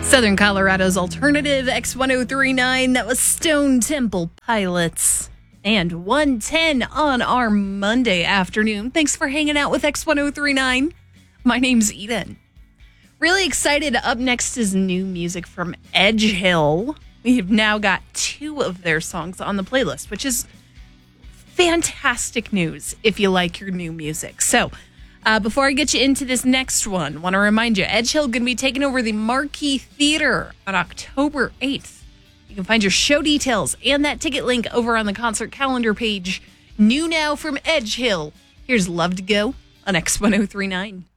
Southern Colorado's alternative X1039. That was Stone Temple Pilots. And 110 on our Monday afternoon. Thanks for hanging out with X1039. My name's Eden. Really excited. Up next is new music from Edgehill. We've now got 2 of their songs on the playlist, which is fantastic news if you like your new music. So, before I get you into this next one, want to remind you, Edgehill going to be taking over the Marquee Theater on October 8th. You can find your show details and that ticket link over on the concert calendar page. New now from Edgehill. Here's Love to Go on X1039.